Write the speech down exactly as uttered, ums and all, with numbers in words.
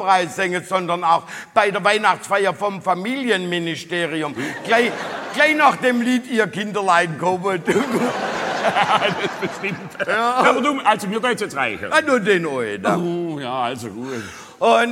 Lobpreis singen, sondern auch bei der Weihnachtsfeier vom Familienministerium. Gleich, gleich nach dem Lied Ihr Kinderlein kommt. Das bestimmt. Ja. Aber du, also mir geht's jetzt reicher. Ah, nur den Ohren. Oh, ja, also gut. Und